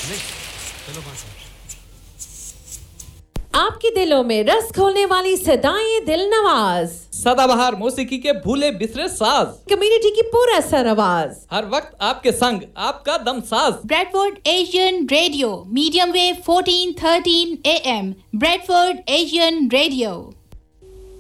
आपके दिलों में रस घोलने वाली सदाएं दिल नवाज, सदाबहार मौसीकी के भूले बिसरे साज, कम्युनिटी की पूरा सर आवाज, हर वक्त आपके संग आपका Damsaz. Bradford Asian radio, medium wave 1413 AM, Bradford Asian radio.